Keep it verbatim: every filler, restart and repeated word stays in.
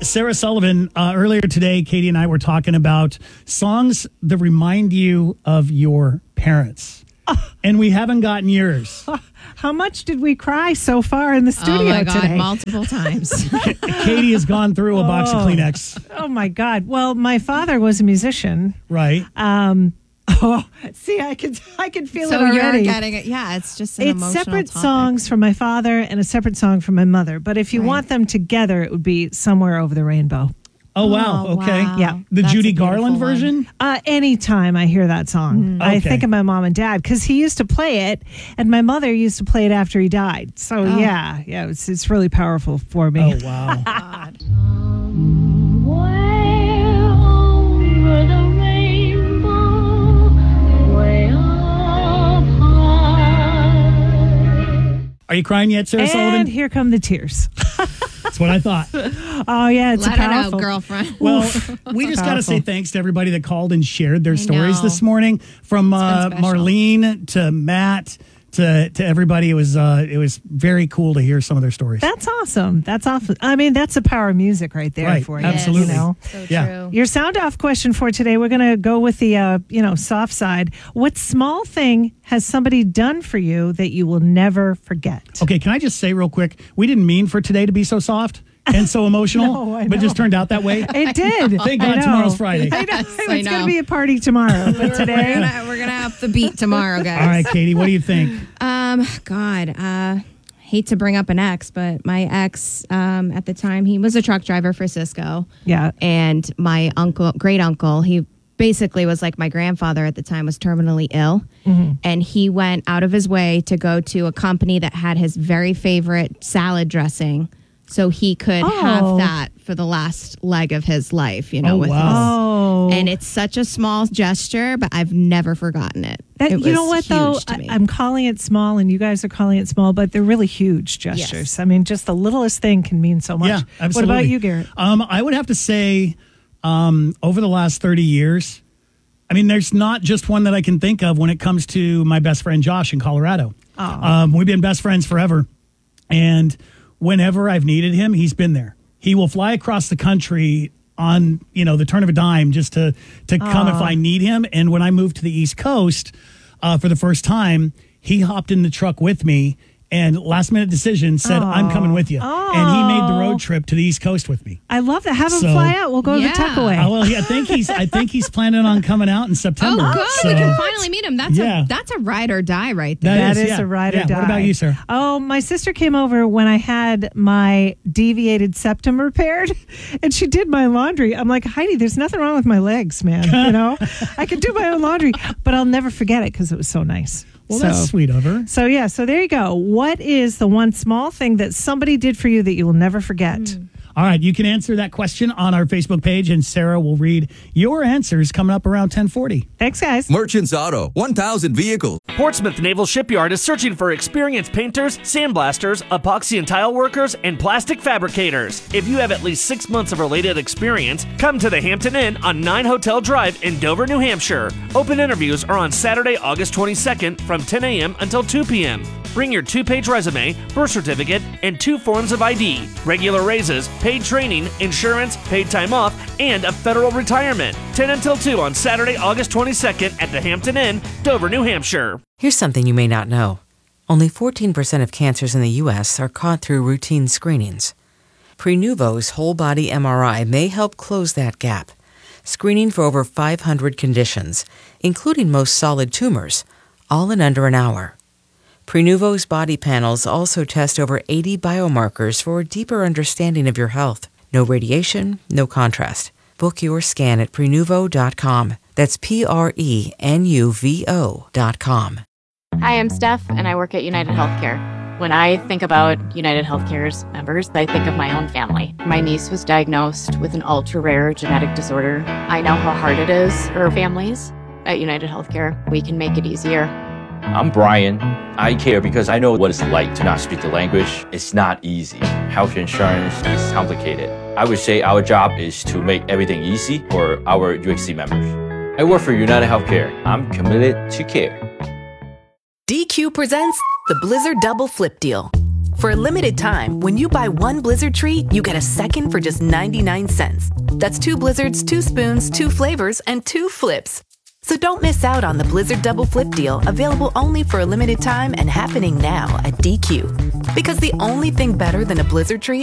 Sarah Sullivan, uh, earlier today, Katie and I were talking about songs that remind you of your parents. Oh. And we haven't gotten yours. How much did we cry so far in the studio today? Oh, my God, today? multiple times. Katie has gone through a box oh. of Kleenex. Oh, my God. Well, my father was a musician. Right. Um, oh, see, I could I could feel so it already. you're getting it. Yeah, it's just an It's emotional separate topic. songs from my father and a separate song from my mother. But if you Right. want them together, it would be Somewhere Over the Rainbow. Oh, wow. Oh, Okay. wow. Yeah. The That's Judy a beautiful Garland one. version? Uh, anytime I hear that song, I Okay. think of my mom and dad because he used to play it, and my mother used to play it after he died. So Oh. yeah, yeah, it's it's really powerful for me. Oh, wow. God. Are you crying yet, Sarah And Sullivan? here come the tears. That's what I thought. Oh yeah, it's Let a her know, powerful. girlfriend. Well, we just got to say Powerful. thanks to everybody that called and shared their stories know. this morning. From uh, special. Marlene to Matt to to everybody. It was uh, it was very cool to hear some of their stories. That's awesome. That's awesome. I mean, that's the power of music right there Right, for you. absolutely. You know? So Yeah. true. Your sound off question for today, we're going to go with the, uh, you know, soft side. What small thing has somebody done for you that you will never forget? Okay, can I just say real quick, we didn't mean for today to be so soft and so emotional, No, I but it just know. turned out that way. It did. Thank I God know. tomorrow's Friday. I know. Yes, I It's going know. to be a party tomorrow, but We're today. gonna, we're gonna have the beat tomorrow, guys. All right, Katie, what do you think? Um, God, uh, hate to bring up an ex, but my ex, um, at the time, he was a truck driver for Cisco. Yeah. And my uncle, great uncle, he basically was like my grandfather at the time, was terminally ill. Mm-hmm. And he went out of his way to go to a company that had his very favorite salad dressing so he could Oh. have that for the last leg of his life, you know, Oh, with wow. Oh. his. And it's such a small gesture, but I've never forgotten it. That, It you know was what, though? huge to I, me. I'm calling it small, and you guys are calling it small, but they're really huge gestures. Yes. I mean, just the littlest thing can mean so much. Yeah, absolutely. What about you, Garrett? Um, I would have to say, um, over the last thirty years, I mean, there's not just one that I can think of when it comes to my best friend Josh in Colorado. Um, we've been best friends forever, and whenever I've needed him, he's been there. He will fly across the country on, you know, the turn of a dime just to to come if I need him. And when I moved to the East Coast uh, for the first time, he hopped in the truck with me. And last minute decision said, I'm coming with you. And he made the road trip to the East Coast with me. I love that. Have him So- fly out. We'll go Yeah. to the Tuckaway. Uh, well, yeah, I think he's I think he's planning on coming out in September. Oh, good. So- We can finally meet him. That's Yeah. a that's a ride or die right there. That That is, is yeah. a ride or Yeah. die. What about you, sir? Oh, my sister came over when I had my deviated septum repaired, and she did my laundry. I'm like, Heidi, there's nothing wrong with my legs, man. You know, I can do my own laundry, but I'll never forget it because it was so nice. Well, so, that's sweet of her. So yeah, so there you go. What is the one small thing that somebody did for you that you will never forget? All right, you can answer that question on our Facebook page, and Sarah will read your answers coming up around ten forty. Thanks, guys. Merchants Auto, one thousand vehicles. Portsmouth Naval Shipyard is searching for experienced painters, sandblasters, epoxy and tile workers, and plastic fabricators. If you have at least six months of related experience, come to the Hampton Inn on nine Hotel Drive in Dover, New Hampshire. Open interviews are on Saturday, August twenty-second from ten a.m. until two p.m. Bring your two-page resume, birth certificate, and two forms of I D, regular raises, paid training, insurance, paid time off, and a federal retirement. ten until two on Saturday, August twenty-second at the Hampton Inn, Dover, New Hampshire. Here's something you may not know. Only fourteen percent of cancers in the U S are caught through routine screenings. Prenuvo's whole-body M R I may help close that gap, screening for over five hundred conditions, including most solid tumors, all in under an hour. Prenuvo's body panels also test over eighty biomarkers for a deeper understanding of your health. No radiation, no contrast. Book your scan at Prenuvo dot com. That's P R E N U V O dot com. Hi, I'm Steph, and I work at United Healthcare. When I think about United Healthcare's members, I think of my own family. My niece was diagnosed with an ultra-rare genetic disorder. I know how hard it is for families. At United Healthcare, we can make it easier. I'm Brian. I care because I know what it's like to not speak the language. It's not easy. Health insurance is complicated. I would say our job is to make everything easy for our U H C members. I work for United Healthcare. I'm committed to care. D Q presents the Blizzard Double Flip Deal. For a limited time, when you buy one Blizzard treat, you get a second for just ninety-nine cents. That's two Blizzards, two spoons, two flavors, and two flips. So don't miss out on the Blizzard Double Flip deal, available only for a limited time and happening now at D Q. Because the only thing better than a Blizzard treat